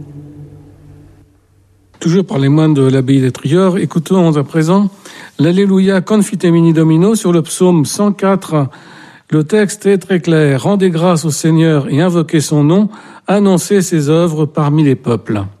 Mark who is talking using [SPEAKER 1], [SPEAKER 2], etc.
[SPEAKER 1] Toujours par les moines de l'abbaye des Trieurs, écoutons à présent l'Alléluia Confitemini Domino sur le psaume 104. Le texte est très clair. Rendez grâce au Seigneur et invoquez son nom, annoncez ses œuvres parmi les peuples.